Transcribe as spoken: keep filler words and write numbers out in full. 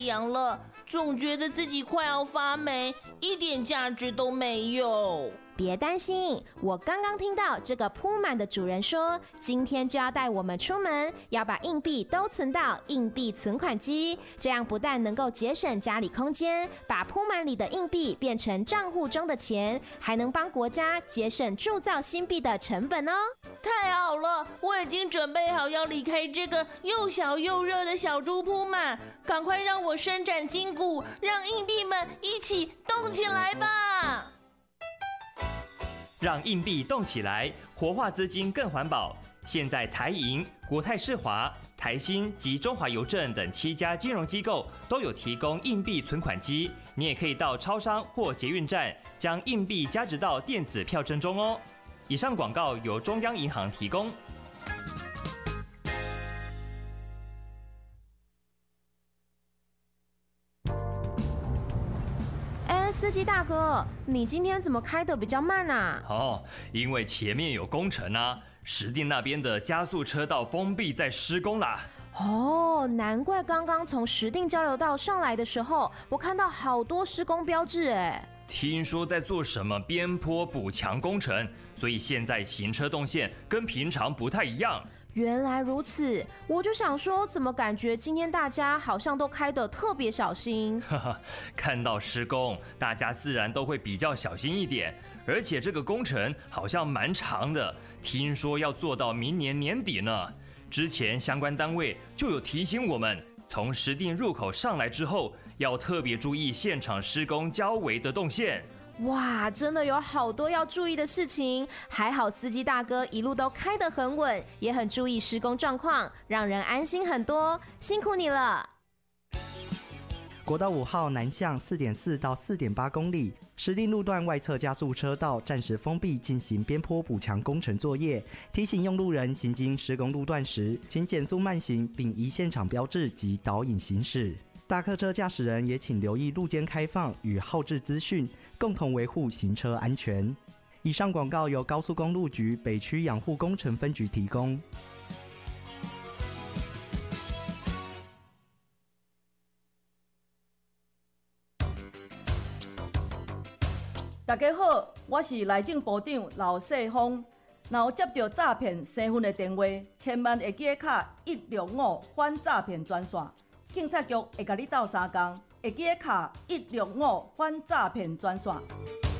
阳了，总觉得自己快要发霉，一点价值都没有。 别担心，我刚刚听到这个铺满的主人说，今天就要带我们出门，要把硬币都存到硬币存款机，这样不但能够节省家里空间，把铺满里的硬币变成账户中的钱，还能帮国家节省铸造新币的成本哦。 太好了，我已经准备好要离开这个又小又热的小猪铺满，赶快让我伸展筋骨，让硬币们一起动起来吧！ 让硬币动起来，活化资金更环保。现在台银、国泰世华、台新及中华邮政等七家金融机构都有提供硬币存款机，你也可以到超商或捷运站将硬币加值到电子票证中哦。以上广告由中央银行提供。 司机大哥，你今天怎么开得比较慢啊？ 哦，因为前面有工程啊，石碇那边的加速车道封闭在施工啦。 哦，难怪刚刚从石碇交流道上来的时候，我看到好多施工标志哎。 听说在做什么边坡补强工程，所以现在行车动线跟平常不太一样。 原来如此，我就想说，怎么感觉今天大家好像都开得特别小心？ 看到施工，大家自然都会比较小心一点。而且这个工程好像蛮长的，听说要做到明年年底呢。之前相关单位就有提醒我们，从石碇入口上来之后，要特别注意现场施工交围的动线。 哇，真的有好多要注意的事情，还好司机大哥一路都开得很稳，也很注意施工状况，让人安心很多，辛苦你了。 国道五号南向 四点四 到 四点八 公里，石碇路段外侧加速车道暂时封闭，进行边坡补强工程作业。提醒用路人行经施工路段时，请减速慢行，并依现场标志及导引行驶。大客车驾驶人也请留意路肩开放与号志资讯，共同维护行车安全。以上广告由高速公路局北区养护工程分局提供。 大家好，我是内政部长刘世峰。若有接到诈骗身份的电话，千万会记卡一六五反诈骗专线。警察局会甲你斗相共，会记卡一六五反诈骗专线。